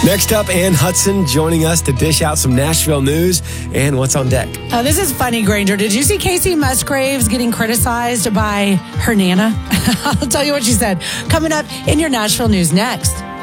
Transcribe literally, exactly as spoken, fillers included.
Next up, Ann Hudson joining us to dish out some Nashville news and what's on deck. Uh, this is funny, Granger. Did you see Casey Musgraves getting criticized by her Nana? I'll tell you what she said. Coming up in your Nashville news next.